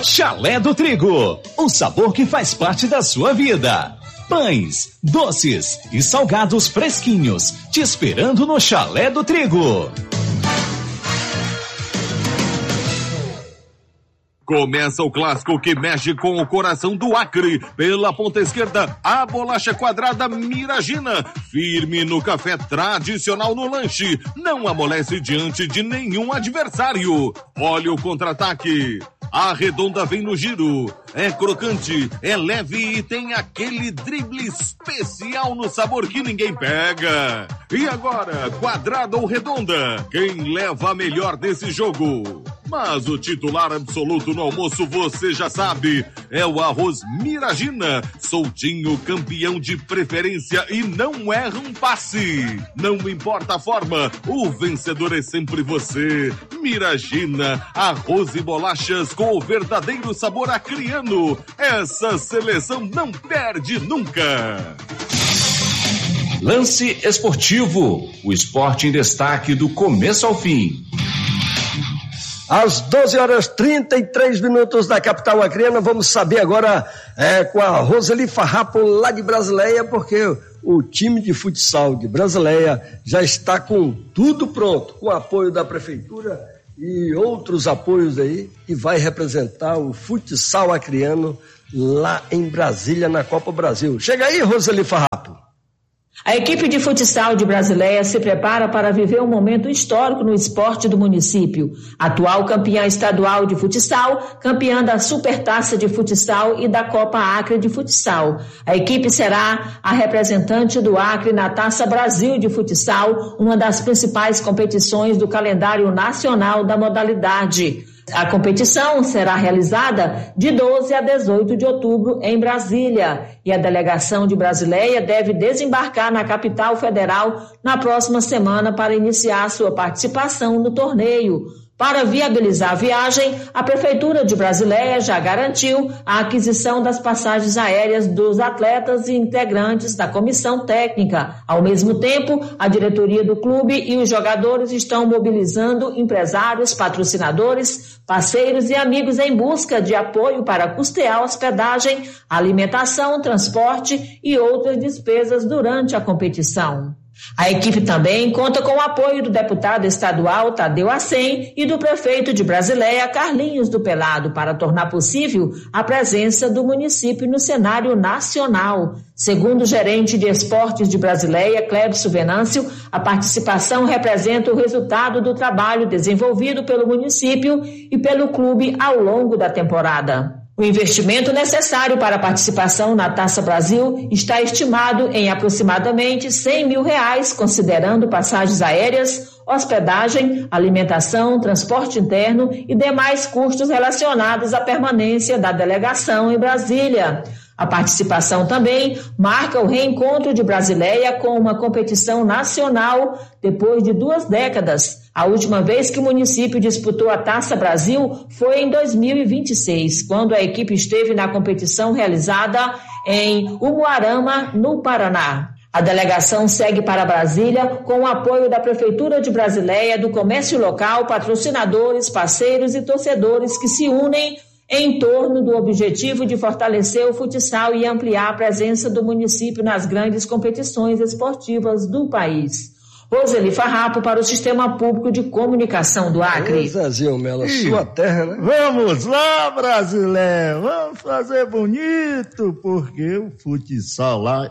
Chalé do Trigo, o sabor que faz parte da sua vida. Pães, doces e salgados fresquinhos, te esperando no Chalé do Trigo. Começa o clássico que mexe com o coração do Acre. Pela ponta esquerda, a bolacha quadrada Miragina. Firme no café, tradicional no lanche. Não amolece diante de nenhum adversário. Olha o contra-ataque. A redonda vem no giro. É crocante, é leve e tem aquele drible especial no sabor que ninguém pega. E agora, quadrada ou redonda? Quem leva a melhor desse jogo? Mas o titular absoluto no almoço, você já sabe, é o arroz Miragina, soltinho, campeão de preferência e não erra um passe. Não importa a forma, o vencedor é sempre você. Miragina, arroz e bolachas com o verdadeiro sabor acriano. Essa seleção não perde nunca. Lance esportivo, o esporte em destaque do começo ao fim. Às 12h33 da capital acreana, vamos saber agora com a Roseli Farrapo lá de Brasileia, porque o time de futsal de Brasileia já está com tudo pronto, com apoio da prefeitura e outros apoios aí, e vai representar o futsal acreano lá em Brasília, na Copa Brasil. Chega aí, Roseli Farrapo. A equipe de futsal de Brasileia se prepara para viver um momento histórico no esporte do município. Atual campeã estadual de futsal, campeã da Supertaça de Futsal e da Copa Acre de Futsal. A equipe será a representante do Acre na Taça Brasil de Futsal, uma das principais competições do calendário nacional da modalidade. A competição será realizada de 12 a 18 de outubro em Brasília e a delegação de Brasileia deve desembarcar na capital federal na próxima semana para iniciar sua participação no torneio. Para viabilizar a viagem, a Prefeitura de Brasileia já garantiu a aquisição das passagens aéreas dos atletas e integrantes da comissão técnica. Ao mesmo tempo, a diretoria do clube e os jogadores estão mobilizando empresários, patrocinadores, parceiros e amigos em busca de apoio para custear hospedagem, alimentação, transporte e outras despesas durante a competição. A equipe também conta com o apoio do deputado estadual Tadeu Acem e do prefeito de Brasileia, Carlinhos do Pelado, para tornar possível a presença do município no cenário nacional. Segundo o gerente de esportes de Brasileia, Clébcio Venâncio, a participação representa o resultado do trabalho desenvolvido pelo município e pelo clube ao longo da temporada. O investimento necessário para a participação na Taça Brasil está estimado em aproximadamente R$100 mil, considerando passagens aéreas, hospedagem, alimentação, transporte interno e demais custos relacionados à permanência da delegação em Brasília. A participação também marca o reencontro de Brasileia com uma competição nacional depois de 2 décadas. A última vez que o município disputou a Taça Brasil foi em 2026, quando a equipe esteve na competição realizada em Umuarama, no Paraná. A delegação segue para Brasília com o apoio da Prefeitura de Brasileia, do comércio local, patrocinadores, parceiros e torcedores que se unem em torno do objetivo de fortalecer o futsal e ampliar a presença do município nas grandes competições esportivas do país. Roseli Farrapo para o Sistema Público de Comunicação do Acre. Zezinho Melo, sua terra, né? Vamos lá, brasileiro, vamos fazer bonito, porque o futsal lá,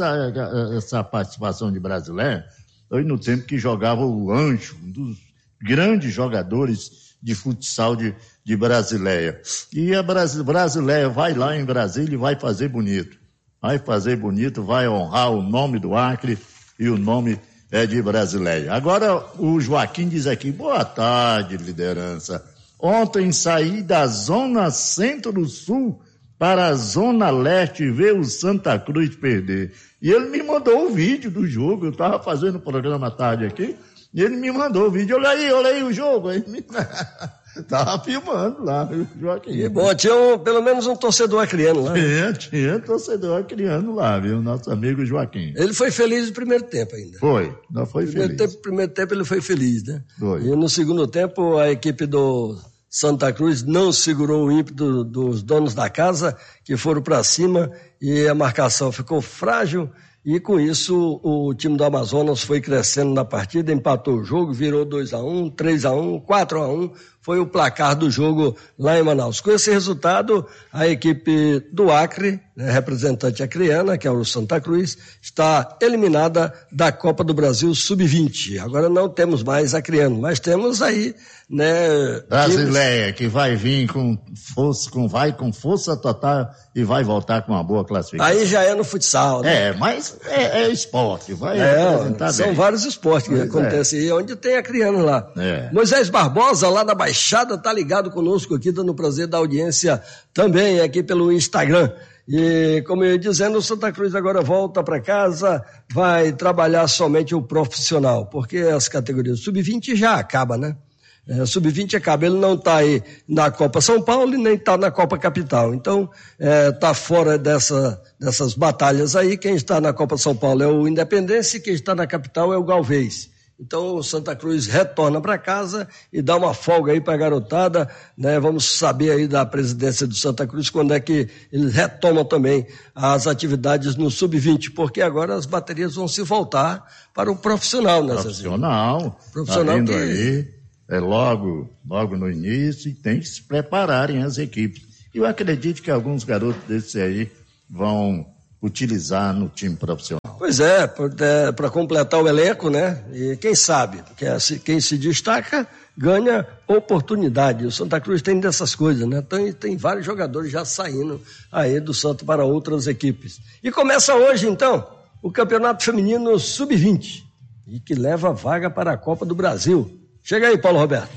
essa participação de brasileiro, foi no tempo que jogava o Anjo, um dos grandes jogadores de futsal de Brasileia. E a Brasileia vai lá em Brasília e vai fazer bonito. Vai honrar o nome do Acre e o nome de Brasileia. Agora o Joaquim diz aqui, boa tarde, liderança. Ontem saí da zona centro-sul para a zona leste ver o Santa Cruz perder. E ele me mandou o vídeo do jogo, eu estava fazendo o programa à tarde aqui, e ele me mandou o vídeo, olha aí o jogo. Aí tava filmando lá, Joaquim. E bom, tinha pelo menos um torcedor acreano lá. Tinha torcedor acreano lá, viu? Nosso amigo Joaquim. Ele foi feliz no primeiro tempo ainda. Foi feliz. Primeiro tempo ele foi feliz, né? Foi. E no segundo tempo a equipe do Santa Cruz não segurou o ímpeto dos donos da casa, que foram para cima e a marcação ficou frágil. E com isso o time do Amazonas foi crescendo na partida, empatou o jogo, virou 2-1, 3-1, 4-1, foi o placar do jogo lá em Manaus. Com esse resultado, a equipe do Acre, representante acreana, que é o Santa Cruz, está eliminada da Copa do Brasil Sub-20. Agora não temos mais acreano, mas temos aí, né... Brasileia, que vai vir com força total e vai voltar com uma boa classificação. Aí já é no futsal, né? Mas é esporte, vai representar são bem. vários esportes que acontecem aí, onde tem acreano lá. Moisés Barbosa, lá da Baixada, tá ligado conosco aqui, dando prazer da audiência também aqui pelo Instagram. E, como eu ia dizendo, o Santa Cruz agora volta para casa, vai trabalhar somente o profissional, porque as categorias sub-20 já acaba, né? Sub-20 acaba, ele não está aí na Copa São Paulo e nem está na Copa Capital, então está fora dessas batalhas aí. Quem está na Copa São Paulo é o Independência e quem está na Capital é o Galvez. Então o Santa Cruz retorna para casa e dá uma folga aí para a garotada, né? Vamos saber aí da presidência do Santa Cruz quando é que eles retomam também as atividades no Sub-20, porque agora as baterias vão se voltar para o profissional, né? Profissional tá vindo que... aí. Logo no início, e tem que se prepararem as equipes. Eu acredito que alguns garotos desses aí vão utilizar no time profissional. Pois para completar o elenco, né? E quem sabe, quem se destaca ganha oportunidade. O Santa Cruz tem dessas coisas, né? Tem vários jogadores já saindo aí do Santa para outras equipes. E começa hoje, então, o Campeonato Feminino Sub-20, e que leva a vaga para a Copa do Brasil. Chega aí, Paulo Roberto.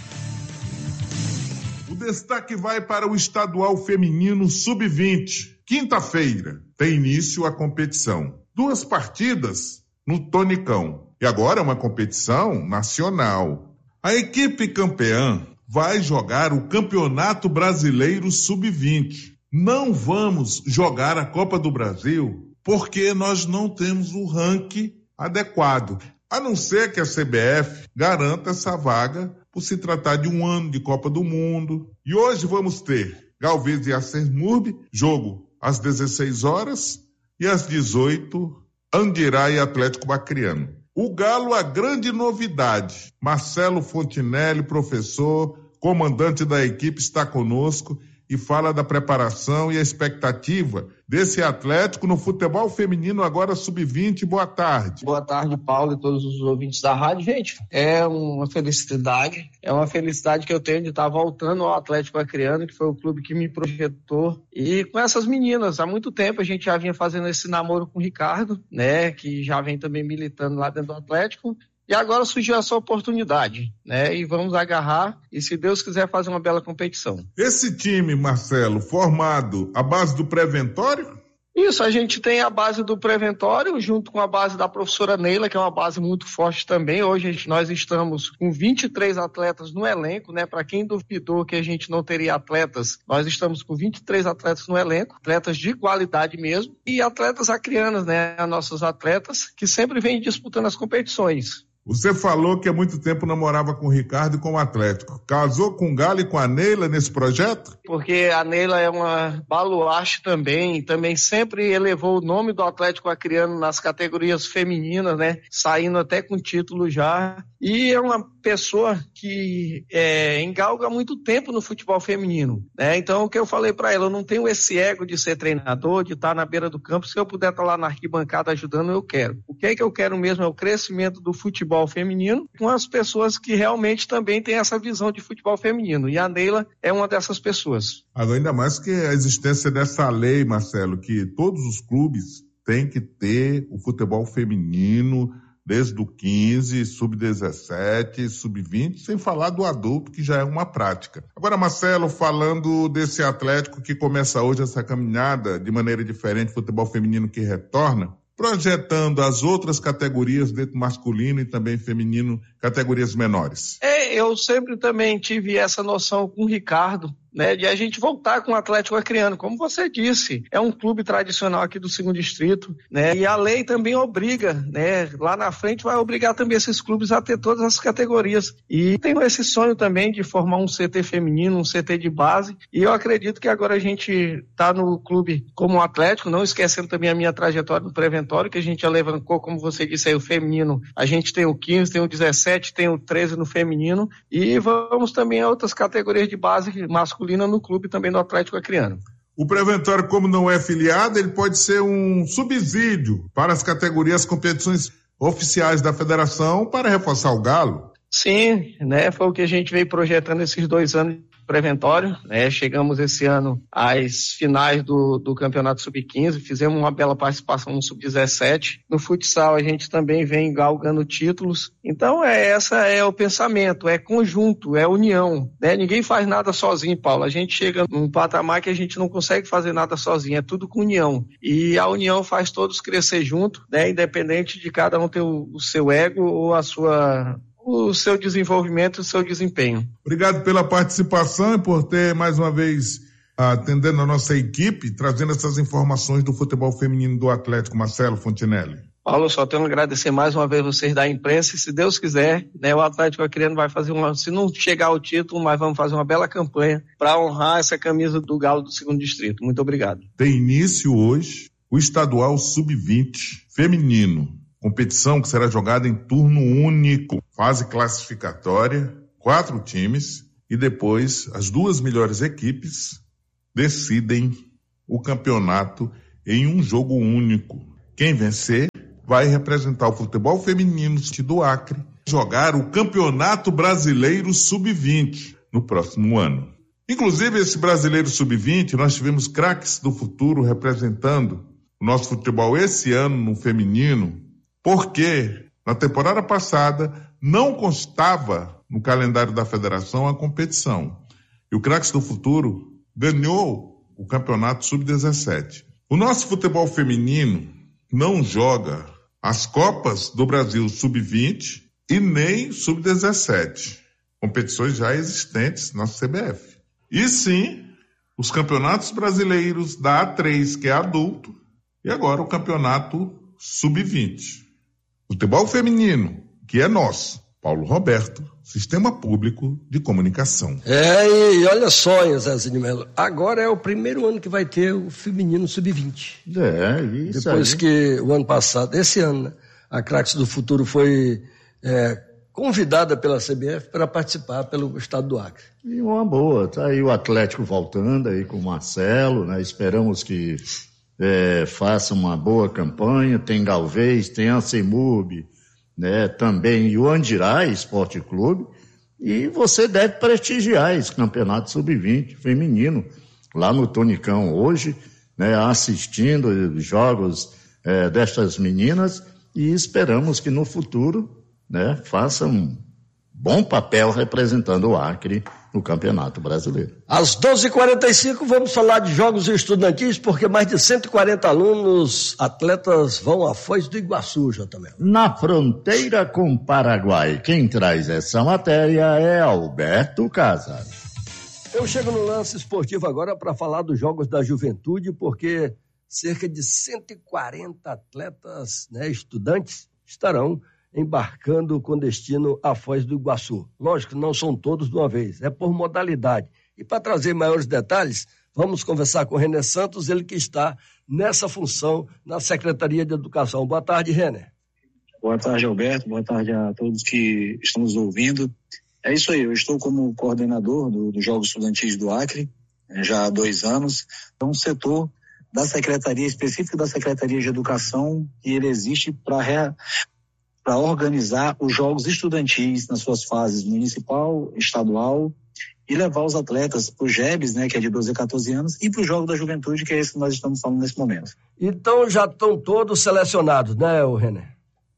O destaque vai para o Estadual Feminino Sub-20. Quinta-feira tem início a competição. 2 partidas no Tonicão. E agora é uma competição nacional. A equipe campeã vai jogar o Campeonato Brasileiro Sub-20. Não vamos jogar a Copa do Brasil porque nós não temos o ranking adequado. A não ser que a CBF garanta essa vaga por se tratar de um ano de Copa do Mundo. E hoje vamos ter Galvez e Acermurbe, jogo às 16 horas, e às 18, Andirá e Atlético Acreano. O Galo, a grande novidade. Marcelo Fontinelli, professor, comandante da equipe, está conosco e fala da preparação e a expectativa desse Atlético no futebol feminino agora sub-20. Boa tarde. Boa tarde, Paulo, e todos os ouvintes da rádio. Gente, é uma felicidade que eu tenho de estar voltando ao Atlético Acreano, que foi o clube que me projetou, e com essas meninas. Há muito tempo a gente já vinha fazendo esse namoro com o Ricardo, né, que já vem também militando lá dentro do Atlético. E agora surgiu essa oportunidade, né? E vamos agarrar e, se Deus quiser, fazer uma bela competição. Esse time, Marcelo, formado à base do Preventório? Isso, a gente tem a base do Preventório junto com a base da professora Neila, que é uma base muito forte também. Hoje nós estamos com 23 atletas no elenco, né? Para quem duvidou que a gente não teria atletas, nós estamos com 23 atletas no elenco, atletas de qualidade mesmo, e atletas acreanas, né? Nossos atletas que sempre vêm disputando as competições. Você falou que há muito tempo namorava com o Ricardo e com o Atlético. Casou com o Galo e com a Neila nesse projeto? Porque a Neila é uma baluarte também sempre elevou o nome do Atlético Acreano nas categorias femininas, né? Saindo até com título já. E é uma pessoa que engalga muito tempo no futebol feminino, né? Então, o que eu falei para ela, eu não tenho esse ego de ser treinador, de estar na beira do campo. Se eu puder estar lá na arquibancada ajudando, eu quero. O que eu quero mesmo é o crescimento do futebol feminino com as pessoas que realmente também têm essa visão de futebol feminino. E a Neila é uma dessas pessoas. Agora, ainda mais que a existência dessa lei, Marcelo, que todos os clubes têm que ter o futebol feminino desde o 15, sub-17, sub-20, sem falar do adulto, que já é uma prática. Agora, Marcelo, falando desse Atlético que começa hoje essa caminhada de maneira diferente, futebol feminino que retorna, projetando as outras categorias dentro masculino e também feminino categorias menores? Eu sempre também tive essa noção com o Ricardo, né, de a gente voltar com o Atlético Acreano, como você disse, é um clube tradicional aqui do 2º Distrito, né, e a lei também obriga, né, lá na frente vai obrigar também esses clubes a ter todas as categorias, e tenho esse sonho também de formar um CT feminino, um CT de base, e eu acredito que agora a gente está no clube como o Atlético, não esquecendo também a minha trajetória no Preventório, que a gente alavancou, como você disse aí, o feminino, a gente tem o 15, tem o 17, tem o 13 no feminino, e vamos também a outras categorias de base masculina no clube também do Atlético Acreano. O Preventório, como não é filiado, ele pode ser um subsídio para as categorias, competições oficiais da federação para reforçar o Galo? Sim, né, foi o que a gente veio projetando esses 2 anos Preventório, né? Chegamos esse ano às finais do Campeonato Sub-15, fizemos uma bela participação no Sub-17. No futsal a gente também vem galgando títulos. Então essa é o pensamento, é conjunto, é união, né? Ninguém faz nada sozinho, Paulo. A gente chega num patamar que a gente não consegue fazer nada sozinho, é tudo com união. E a união faz todos crescer junto, né? Independente de cada um ter o seu ego ou o seu desenvolvimento, o seu desempenho. Obrigado pela participação e por ter mais uma vez atendendo a nossa equipe, trazendo essas informações do futebol feminino do Atlético. Marcelo Fontinelli. Paulo, só tenho que agradecer mais uma vez vocês da imprensa e se Deus quiser, né, o Atlético Acreano vai fazer se não chegar ao título, mas vamos fazer uma bela campanha para honrar essa camisa do Galo do 2º Distrito. Muito obrigado. Tem início hoje o estadual Sub-20 feminino. Competição que será jogada em turno único, fase classificatória, 4 times, e depois as 2 melhores equipes decidem o campeonato em um jogo único. Quem vencer vai representar o futebol feminino do Acre, jogar o Campeonato Brasileiro Sub-20 no próximo ano. Inclusive, esse Brasileiro Sub-20, nós tivemos craques do futuro representando o nosso futebol esse ano no feminino, porque na temporada passada não constava no calendário da federação a competição. E o Craques do Futuro ganhou o campeonato Sub-17. O nosso futebol feminino não joga as Copas do Brasil Sub-20 e nem Sub-17, competições já existentes na CBF. E sim, os campeonatos brasileiros da A3, que é adulto, e agora o campeonato Sub-20. Futebol feminino, que é nosso. Paulo Roberto, Sistema Público de Comunicação. E olha só, Zezinho Melo, agora é o primeiro ano que vai ter o feminino Sub-20. Isso depois aí. Que o ano passado, esse ano, né, a Craques do Futuro foi convidada pela CBF para participar pelo estado do Acre. E uma boa, tá aí o Atlético voltando aí com o Marcelo, né? Esperamos que faça uma boa campanha, tem Galvez, tem a CEMUB, né, também e o Andirá Esporte Clube, e você deve prestigiar esse campeonato Sub-20 feminino lá no Tonicão hoje, né, assistindo os jogos destas meninas, e esperamos que no futuro, né, faça um bom papel representando o Acre no Campeonato Brasileiro. Às 12h45 vamos falar de jogos estudantis, porque mais de 140 alunos, atletas vão à Foz do Iguaçu, JB. Na fronteira com o Paraguai, quem traz essa matéria é Alberto Casas. Eu chego no lance esportivo agora para falar dos Jogos da Juventude, porque cerca de 140 atletas, né, estudantes, estarão embarcando com destino à Foz do Iguaçu. Lógico que não são todos de uma vez, é por modalidade. E para trazer maiores detalhes, vamos conversar com o René Santos, ele que está nessa função na Secretaria de Educação. Boa tarde, René. Boa tarde, Alberto. Boa tarde a todos que estão nos ouvindo. É isso aí, eu estou como coordenador dos Jogos Estudantis do Acre, já há 2 anos. É um setor da Secretaria, específico da Secretaria de Educação, e ele existe para organizar os jogos estudantis nas suas fases municipal, estadual, e levar os atletas para o JEBs, né, que é de 12 a 14 anos, e para o Jogo da Juventude, que é esse que nós estamos falando nesse momento. Então já estão todos selecionados, né, René?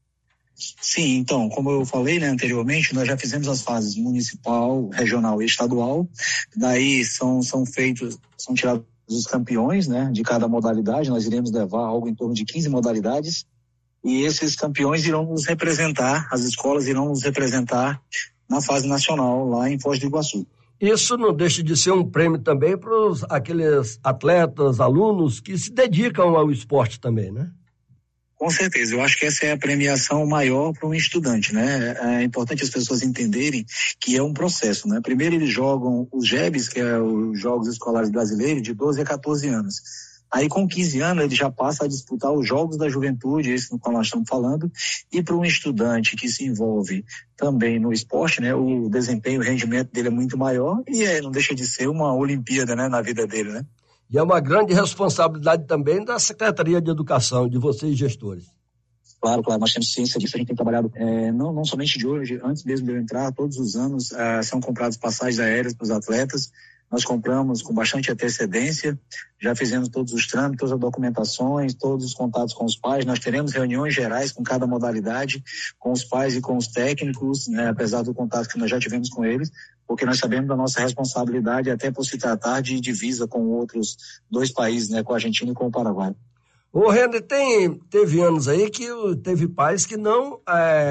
Sim, então, como eu falei, né, anteriormente, nós já fizemos as fases municipal, regional e estadual. Daí são tirados os campeões, né, de cada modalidade. Nós iremos levar algo em torno de 15 modalidades. e esses campeões irão nos representar, as escolas irão nos representar na fase nacional lá em Foz do Iguaçu. Isso não deixa de ser um prêmio também para aqueles atletas, alunos que se dedicam ao esporte também, né? Com certeza, eu acho que essa é a premiação maior para um estudante, né? É importante as pessoas entenderem que é um processo, né? Primeiro eles jogam os JEBs, que é os Jogos Escolares Brasileiros, de 12 a 14 anos. Aí com 15 anos ele já passa a disputar os Jogos da Juventude, esse no qual nós estamos falando, e para um estudante que se envolve também no esporte, né? O desempenho, o rendimento dele é muito maior e não deixa de ser uma Olimpíada, né? Na vida dele, né? E é uma grande responsabilidade também da Secretaria de Educação, de vocês gestores. Claro, nós temos ciência disso, a gente tem trabalhado, não somente de hoje, antes mesmo de eu entrar, todos os anos são compradas passagens aéreas para os atletas. Nós compramos com bastante antecedência, já fizemos todos os trâmites, todas as documentações, todos os contatos com os pais. Nós teremos reuniões gerais com cada modalidade, com os pais e com os técnicos, né, apesar do contato que nós já tivemos com eles, porque nós sabemos da nossa responsabilidade até por se tratar de divisa com outros 2 países, né, com a Argentina e com o Paraguai. Ô, René, teve anos aí que teve pais que não,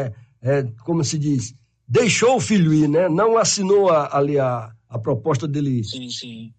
como se diz, deixou o filho ir, né? Não assinou ali a proposta dele ir. Sim,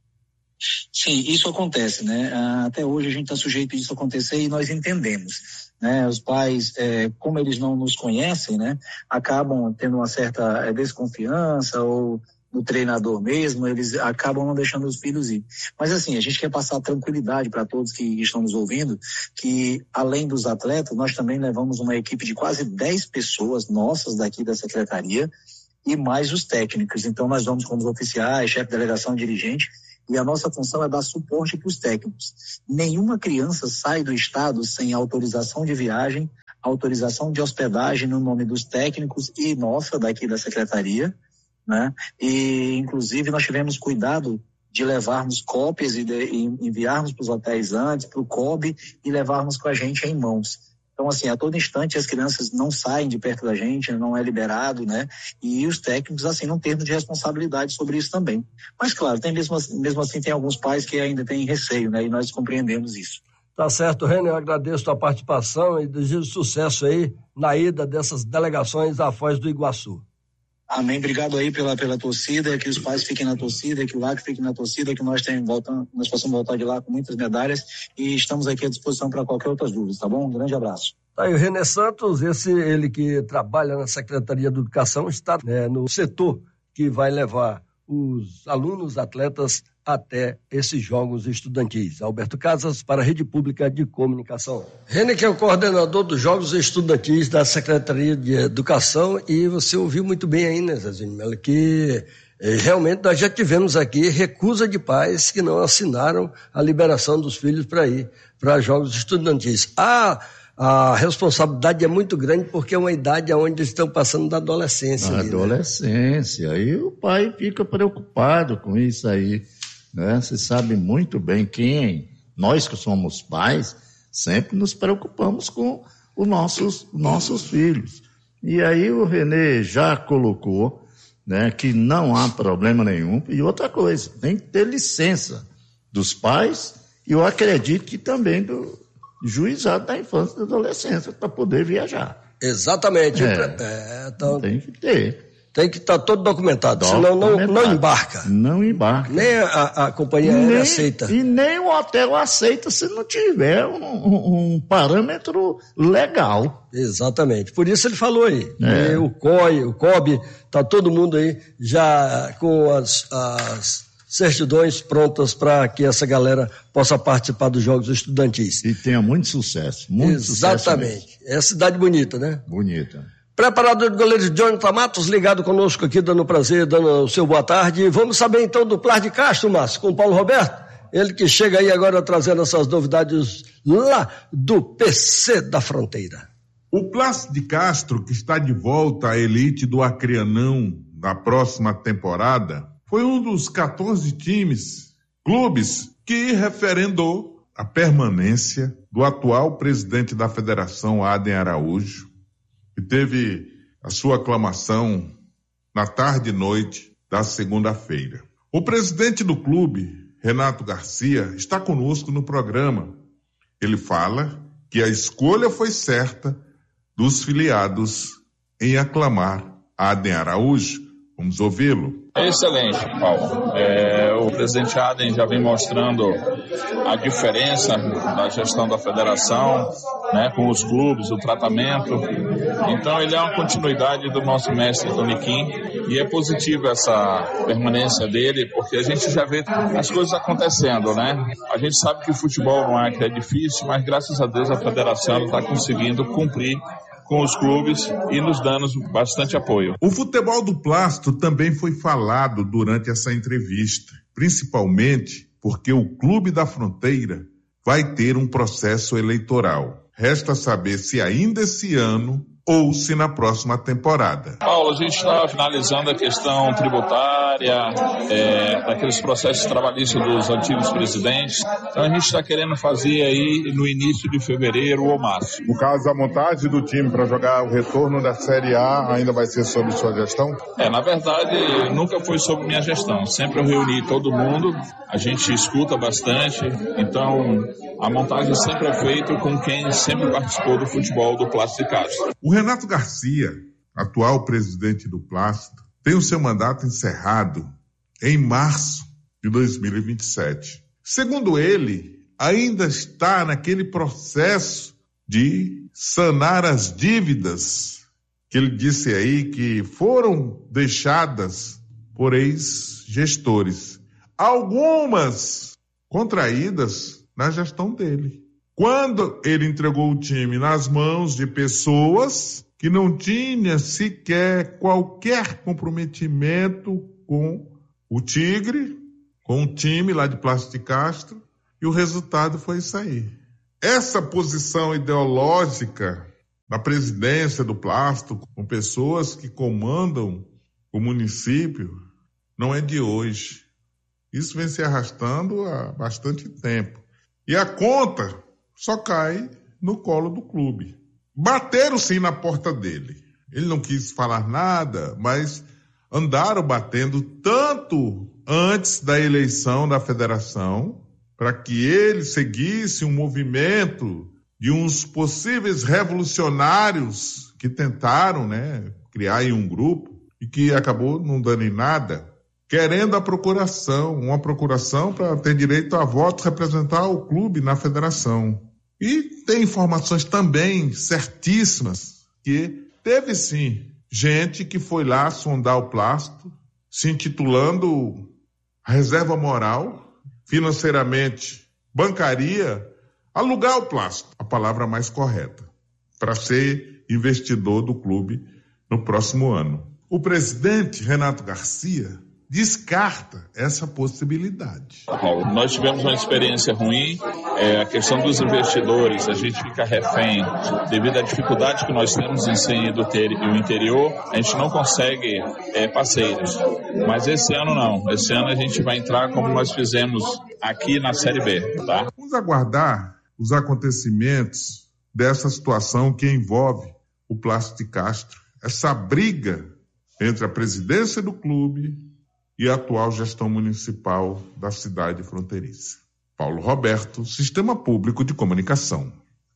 isso acontece, né? Até hoje a gente está sujeito a isso acontecer e nós entendemos, né? Os pais, como eles não nos conhecem, né? Acabam tendo uma certa desconfiança ou do treinador mesmo, eles acabam não deixando os filhos ir. Mas assim, a gente quer passar tranquilidade para todos que estão nos ouvindo, que além dos atletas, nós também levamos uma equipe de quase 10 pessoas nossas daqui da secretaria e mais os técnicos. Então nós vamos com os oficiais, chefe de delegação, dirigente, e a nossa função é dar suporte para os técnicos. Nenhuma criança sai do estado sem autorização de viagem, autorização de hospedagem no nome dos técnicos e nossa daqui da secretaria, né? E inclusive nós tivemos cuidado de levarmos cópias e enviarmos para os hotéis antes, para o COB, e levarmos com a gente em mãos. Então, assim, a todo instante as crianças não saem de perto da gente, não é liberado, né? E os técnicos, assim, não termos de responsabilidade sobre isso também. Mas, claro, mesmo assim tem alguns pais que ainda têm receio, né? E nós compreendemos isso. Tá certo, René, eu agradeço a participação e desejo sucesso aí na ida dessas delegações à Foz do Iguaçu. Amém, obrigado aí pela torcida, que os pais fiquem na torcida, que o Acre fique na torcida, que nós possamos voltar de lá com muitas medalhas e estamos aqui à disposição para qualquer outra dúvida, tá bom? Um grande abraço. Tá aí o René Santos, ele que trabalha na Secretaria de Educação, está no setor que vai levar os alunos, atletas, até esses jogos estudantis. Alberto Casas, para a Rede Pública de Comunicação. René, que é o coordenador dos jogos estudantis da Secretaria de Educação, e você ouviu muito bem aí, né, Zezinho Melo, que realmente nós já tivemos aqui recusa de pais que não assinaram a liberação dos filhos para ir para jogos estudantis. A responsabilidade é muito grande porque é uma idade onde eles estão passando da adolescência. Adolescência, aí o pai fica preocupado com isso aí. Né? Você sabe muito bem nós que somos pais, sempre nos preocupamos com os nossos filhos. E aí o René já colocou, né, que não há problema nenhum. E outra coisa, tem que ter licença dos pais e eu acredito que também do juizado da infância e da adolescência para poder viajar. Exatamente. Então, tem que ter. Tem que estar todo documentado, senão não embarca. Não embarca. Nem a companhia aérea aceita. E nem o hotel aceita se não tiver um parâmetro legal. Exatamente. Por isso ele falou aí. O COI, o COB, está todo mundo aí já com as certidões prontas para que essa galera possa participar dos jogos estudantis. E tenha muito sucesso. Exatamente. É cidade bonita, né? Bonita. Preparador de goleiros Jonathan Matos, ligado conosco aqui, dando prazer, dando o seu boa tarde. Vamos saber então do Plas de Castro, Márcio, com o Paulo Roberto. Ele que chega aí agora trazendo essas novidades lá do PC da Fronteira. O Plas de Castro, que está de volta à elite do Acreanão na próxima temporada, foi um dos 14 clubes que referendou a permanência do atual presidente da federação, Adem Araújo, que teve a sua aclamação na tarde e noite da segunda-feira. O presidente do clube, Renato Garcia, está conosco no programa. Ele fala que a escolha foi certa dos filiados em aclamar Aden Araújo. Vamos ouvi-lo. Excelente, Paulo. O presidente Aden já vem mostrando a diferença da gestão da federação, né, com os clubes, o tratamento. Então ele é uma continuidade do nosso mestre Toniquim e é positiva essa permanência dele, porque a gente já vê as coisas acontecendo, né? A gente sabe que o futebol no Acre é difícil, mas graças a Deus a federação está conseguindo cumprir com os clubes e nos dando bastante apoio. O futebol do Plástico também foi falado durante essa entrevista, principalmente porque o Clube da Fronteira vai ter um processo eleitoral. Resta saber se ainda esse ano ou se na próxima temporada. Paulo, a gente está finalizando a questão tributária, daqueles processos trabalhistas dos antigos presidentes. Então a gente está querendo fazer aí no início de fevereiro ou março. No caso, a montagem do time para jogar o retorno da Série A ainda vai ser sob sua gestão? Na verdade, nunca foi sob minha gestão. Sempre eu reuni todo mundo, a gente escuta bastante, então a montagem sempre é feita com quem sempre participou do futebol do Plástico de Castro. O Renato Garcia, atual presidente do Plástico, tem o seu mandato encerrado em março de 2027. Segundo ele, ainda está naquele processo de sanar as dívidas que ele disse aí que foram deixadas por ex-gestores. Algumas contraídas na gestão dele. Quando ele entregou o time nas mãos de pessoas que não tinham sequer qualquer comprometimento com o Tigre, com o time lá de Plástico de Castro, e o resultado foi isso aí. Essa posição ideológica da presidência do Plástico, com pessoas que comandam o município, não é de hoje. Isso vem se arrastando há bastante tempo. E a conta só cai no colo do clube. Bateram sim na porta dele. Ele não quis falar nada, mas andaram batendo tanto antes da eleição da federação, para que ele seguisse um movimento de uns possíveis revolucionários que tentaram, né, criar aí um grupo e que acabou não dando em nada, querendo uma procuração para ter direito a voto, representar o clube na federação. E tem informações também certíssimas que teve sim gente que foi lá sondar o Plástico, se intitulando reserva moral, financeiramente bancaria, alugar o Plástico, a palavra mais correta, para ser investidor do clube no próximo ano. O presidente Renato Garcia descarta essa possibilidade. Nós tivemos uma experiência ruim, a questão dos investidores, a gente fica refém devido à dificuldade que nós temos em ser do interior, a gente não consegue parceiros. Mas esse ano não, esse ano a gente vai entrar como nós fizemos aqui na Série B, tá? Vamos aguardar os acontecimentos dessa situação que envolve o Plástico de Castro, essa briga entre a presidência do clube e a atual gestão municipal da cidade fronteiriça. Paulo Roberto, Sistema Público de Comunicação.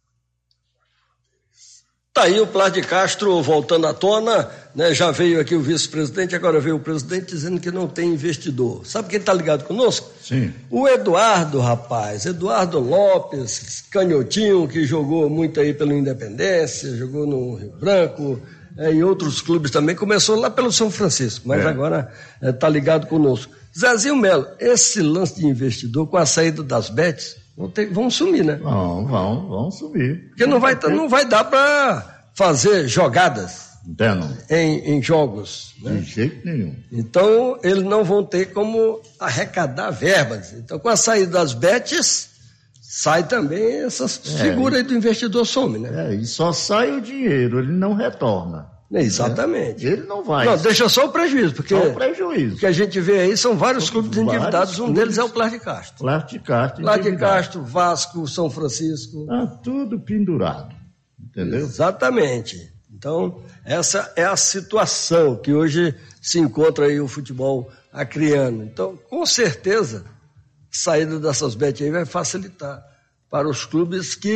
Tá aí o Plástico de Castro voltando à tona, né? Já veio aqui o vice-presidente, agora veio o presidente dizendo que não tem investidor. Sabe quem está ligado conosco? Sim. O Eduardo, rapaz, Eduardo Lopes, canhotinho, que jogou muito aí pelo Independência, jogou no Rio Branco, em outros clubes também, começou lá pelo São Francisco, mas agora está ligado conosco. Zezinho Melo, esse lance de investidor com a saída das bets, vão sumir, né? Vão sumir. Porque não vai dar para fazer jogadas em jogos. Né? De jeito nenhum. Então, eles não vão ter como arrecadar verbas. Então, com a saída das bets, sai também essas figuras aí do investidor, some, né? E só sai o dinheiro, ele não retorna. Exatamente. Ele não vai. Não, deixa só o prejuízo, porque só o prejuízo. O que a gente vê aí são vários clubes endividados, um deles é o Plástico de Castro. Plástico de Castro, Vasco, São Francisco. Tudo pendurado, entendeu? Exatamente. Então, essa é a situação que hoje se encontra aí o futebol acreano. Então, com certeza, a saída dessas bets aí vai facilitar para os clubes que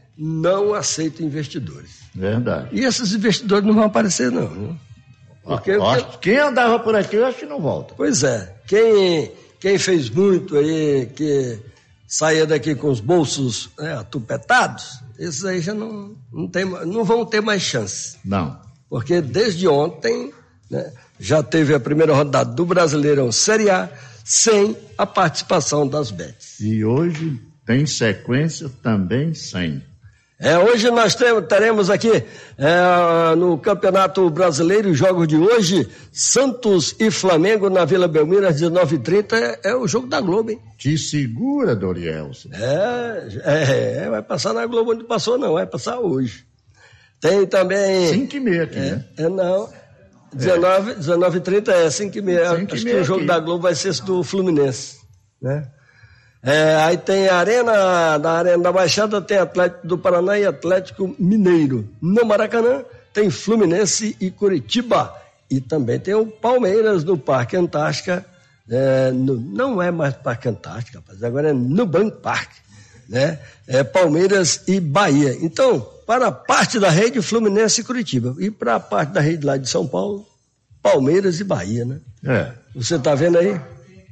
não aceita investidores. Verdade. E esses investidores não vão aparecer, não. Né? Porque quem andava por aqui, eu acho que não volta. Pois é. Quem fez muito aí, que saía daqui com os bolsos atupetados, esses aí já não vão ter mais chance. Não. Porque desde ontem, né, já teve a primeira rodada do Brasileirão Série A sem a participação das bets. E hoje tem sequência também sem. Hoje nós teremos aqui no Campeonato Brasileiro, os jogos de hoje, Santos e Flamengo na Vila Belmiro às 19h30, é o jogo da Globo, hein? Te segura, Dorielson. Vai passar na Globo onde passou não, vai passar hoje. Tem também... 5h30 aqui, né? Não, 19h30 5h30, acho que o jogo aqui da Globo vai ser esse do Fluminense, né? Aí tem a Arena da Baixada, tem Atlético do Paraná e Atlético Mineiro. No Maracanã tem Fluminense e Curitiba. E também tem o Palmeiras no Parque Antártica. Não é mais Parque Antártica, rapaz, agora é Nubank Park, né? Palmeiras e Bahia. Então, para a parte da rede, Fluminense e Curitiba. E para a parte da rede lá de São Paulo, Palmeiras e Bahia, né? Você está vendo aí?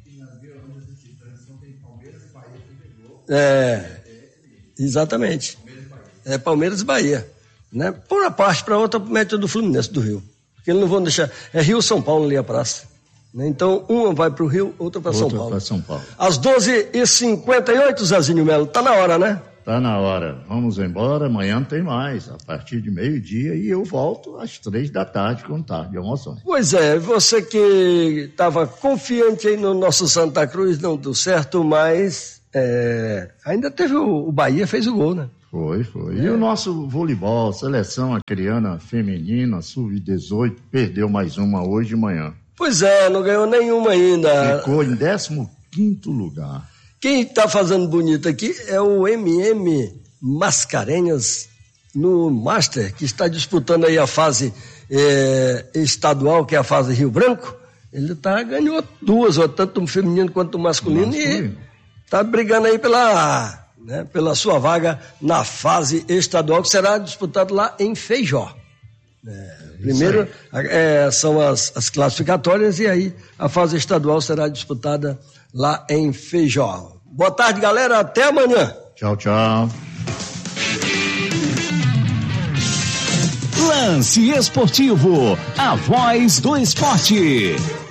Exatamente. Palmeiras e Bahia, né? Por uma parte, para outra, mete do Fluminense do Rio. Porque eles não vão deixar. Rio São Paulo ali a praça. Né? Então, uma vai para o Rio, outra para São Paulo. Às 12h58, Zezinho Melo. Tá na hora, né? Tá na hora. Vamos embora. Amanhã tem mais. A partir de 12h e eu volto às 15h com Tarde de Emoções. Pois é, você que estava confiante aí no nosso Santa Cruz, não deu certo, mas ainda teve o Bahia, fez o gol, né? Foi. E o nosso voleibol, seleção acreana feminina, sub-18, perdeu mais uma hoje de manhã. Pois é, não ganhou nenhuma ainda. Ficou em 15º lugar. Quem está fazendo bonito aqui é o MM Mascarenhas no Master, que está disputando aí a fase estadual, que é a fase Rio Branco. Ele ganhou duas, tanto o feminino quanto o masculino. E está brigando aí pela sua vaga na fase estadual, que será disputado lá em Feijó. Primeiro são as classificatórias e aí a fase estadual será disputada lá em Feijó. Boa tarde, galera. Até amanhã. Tchau. Lance Esportivo, a voz do esporte.